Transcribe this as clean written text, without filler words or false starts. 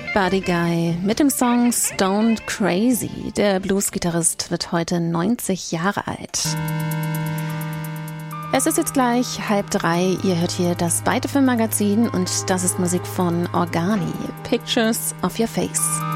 Buddy Guy mit dem Song Stoned Crazy. Der Bluesgitarrist wird heute 90 Jahre alt. Es ist jetzt gleich 2:30. Ihr hört hier das Byte FM Magazin und das ist Musik von Organi. Pictures of Your Face.